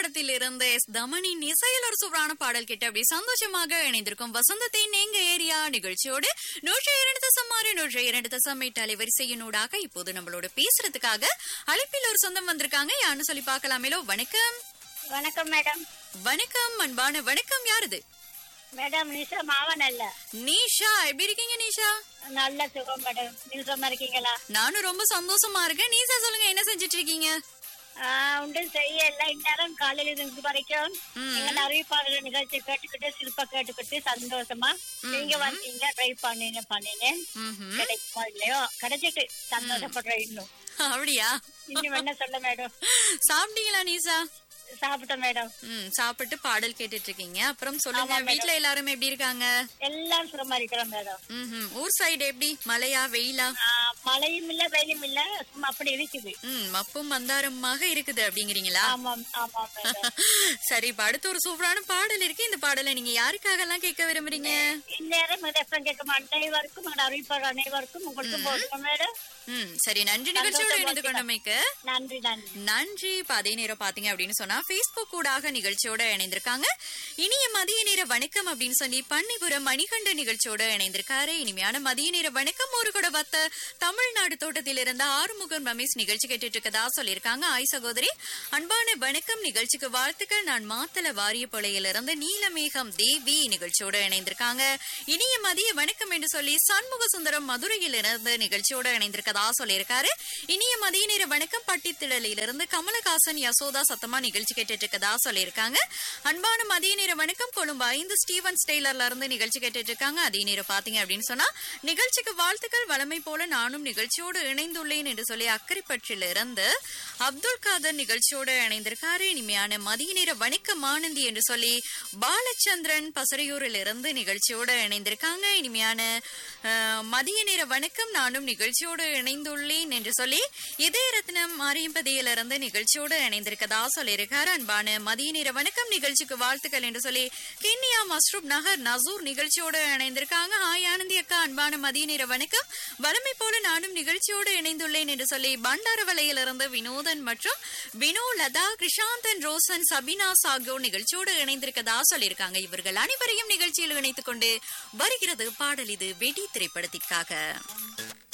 படத்தில் இருந்த தமனின் இசையில் ஒரு சூப்பரான பாடல் கேட்டு அப்படி சந்தோஷமாக இணைந்திருக்கும் வசந்தத்தின் எங்க ஏரியா நிகழ்ச்சியோடு 102.6 102.8 அலைவரிசையினூடாக இப்போது நம்மளோட பேசுறதுக்காக அழைப்பில் ஒரு சொந்தம் வந்திருக்காங்க. யாருன்னு சொல்லி பார்க்கலாமேலோ. வணக்கம். வணக்கம் மேடம். வணக்கம் அன்பான வணக்கம். யாருது? மேடம் நிஷா மாவனல்ல. நீஷா, எப்படி இருக்கீங்க நீஷா? நல்ல சுகம் மேடம். நீங்க சும்மா இருக்கீங்களா? நானும் ரொம்ப சந்தோஷமா இருக்கேன். நீஷா சொல்லுங்க, என்ன செஞ்சிட்டு இருக்கீங்க? ஒன்றும் செய்யல. இந்நேரம் காலையில இருந்து வரைக்கும் எங்க அறிவிப்பாளர் நிகழ்ச்சி கேட்டுக்கிட்டு சிற்பா கேட்டுக்கிட்டு சந்தோஷமா நீங்க வந்தீங்க. ட்ரை பண்ணினேன். கிடைக்குமா இல்லையோ கிடைச்சிட்டு சந்தோஷப்படுறேன். இன்னும் அப்படியா? இன்னும் என்ன சொல்ல மேடம்? சாப்பிட்டீங்களா நீஷா? சாப்பிட்டேன் மேடம். சாப்பிட்டு பாடல் கேட்டுட்டு இருக்கீங்க. அப்புறம் சொல்லுங்க, வீட்டுல எல்லாரும் எப்படி இருக்காங்க? எல்லாம் சும்மா இருக்கிறோம் மேடம். ஊர் சைடு எப்படி? மழையா வெயிலா? மழையும் இல்ல வெயிலும் இல்ல, சும்மா அப்படி இருக்குது. மப்பும் மந்தாரமாக இருக்குது அப்படிங்கிறீங்களா? ஆமாம் ஆமாம் மேடம். சரி, இப்ப அடுத்து ஒரு சூப்பரான பாடல் இருக்கு. இந்த பாடலை நீங்க யாருக்காக எல்லாம் கேட்க விரும்புறீங்க? இந்நேரம் கேட்க அனைவருக்கும் அறிவிப்பாளர் அனைவருக்கும் உங்களுக்கு போடுங்க மேடம். சரி, நன்றி. நிகழ்ச்சியோட இணைந்து கொண்டமைக்கு நன்றி நன்றி நன்றி. இப்ப அதே நேரம் பாத்தீங்க அப்படின்னு சொன்னா Facebook ஊடாக நிகழ்ச்சியோட இணைந்திருக்காங்க. இனிய மதிய நேர வணக்கம் அப்படின்னு சொல்லி பன்னிபுரம் மணிகண்ட நிகழ்ச்சியோட இணைந்திருக்காரு. இனிமையான மதிய நேர வணக்கம். ஒரு கூட வத்த தமிழ்நாடு தோட்டத்தில் இருந்த ஆறுமுகம் ரமேஷ் நிகழ்ச்சி கேட்டுட்டு இருக்கதா சொல்லியிருக்காங்க. ஆய் சகோதரி, அன்பான வணக்கம். நிகழ்ச்சிக்கு வாழ்த்துக்கள். நான் மாத்தல வாரிய பொலையிலிருந்து நீலமேகம் தேவி நிகழ்ச்சியோட இணைந்திருக்காங்க. இனிய மதிய வணக்கம் என்று சொல்லி சண்முக சுந்தரம் மதுரையில் இருந்து நிகழ்ச்சியோட இணைந்திருக்கதா சொல்லியிருக்காரு. இனிய மதிய நேர வணக்கம். பட்டித்திடலிலிருந்து கமலஹாசன் யசோதா சத்தமா நிகழ்ச்சி கேட்டுட்டு இருக்கதா சொல்லியிருக்காங்க. அன்பான மதிய நேர வணக்கம். கொழும்பு 5 ஸ்டீவன் ஸ்டெய்லர்ல இருந்து நிகழ்ச்சி கேட்டுட்டு இருக்காங்க. அதே நேரம் பாத்தீங்க அப்படின்னு சொன்னா நிகழ்ச்சிக்கு வாழ்த்துக்கள். வளமை போல நானும் நிகழ்ச்சியோடு இணைந்துள்ளேன் என்று சொல்லி அக்கரைப்பற்றில இருந்து அப்துல் காதர் நிகழ்ச்சியோடு இணைந்திருக்காரு. இனிமையான மதிய நேர வணக்கம் ஆனந்தி என்று சொல்லி பாலச்சந்திரன் பசறையூரில் இருந்து நிகழ்ச்சியோடு இணைந்திருக்காங்க. இனிமையான மதிய நேர வணக்கம். நானும் நிகழ்ச்சியோடு இணைந்துள்ளேன் என்று சொல்லி இதய ரத்னம் மாரியம்பதியிலிருந்து நிகழ்ச்சியோடு இணைந்திருக்கதா சொல்லியிருக்காரு. அன்பான மதிய நேர வணக்கம். நிகழ்ச்சிக்கு வாழ்த்துக்கள் என்று சொல்லி கிண்ணியா மஸ்ரூப் நகர் நசூர் நிகழ்ச்சியோடு இணைந்திருக்காங்க. ஹாய் ஆனந்தி அக்கா, அன்பான மதிய நேர வணக்கம். வளமை போல நானும் நிகழ்ச்சியோடு இணைந்துள்ளேன் என்று சொல்லி பண்டாரவளையிலிருந்து வினோதன் மற்றும் வினோலதா கிருஷாந்தன் ரோசன் சபினாஸ் ஆகியோர் நிகழ்ச்சியோடு இணைந்திருக்கதா சொல்லியிருக்காங்க. இவர்கள் அனைவரையும் நிகழ்ச்சியில் இணைத்துக் கொண்டு வருகிறது பாடல். இது வெடி திரைப்படத்திற்காக.